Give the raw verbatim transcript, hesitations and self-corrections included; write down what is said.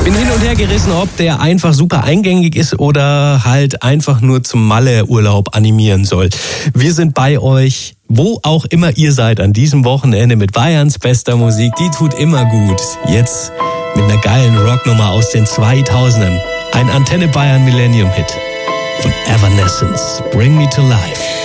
Bin hin und her gerissen, ob der einfach super eingängig ist oder halt einfach nur zum Malle-Urlaub animieren soll. Wir sind bei euch, wo auch immer ihr seid, an diesem Wochenende mit Bayerns bester Musik. Die tut immer gut. Jetzt mit einer geilen Rocknummer aus den zweitausendern. Ein Antenne Bayern Millennium Hit von Evanescence. Bring Me to Life.